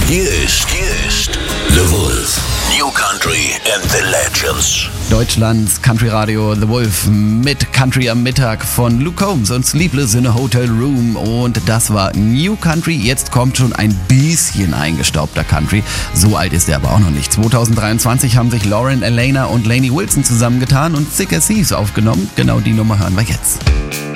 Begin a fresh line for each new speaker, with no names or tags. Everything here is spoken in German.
Hier ist The Wolf. New Country and the Legends.
Deutschlands Country Radio The Wolf mit Country am Mittag von Luke Combs und Sleepless in a Hotel Room. Und das war New Country. Jetzt kommt schon ein bisschen eingestaubter Country. So alt ist er aber auch noch nicht. 2023 haben sich Lauren Alaina und Lainey Wilson zusammengetan und Thick as Thieves aufgenommen. Genau die Nummer hören wir jetzt.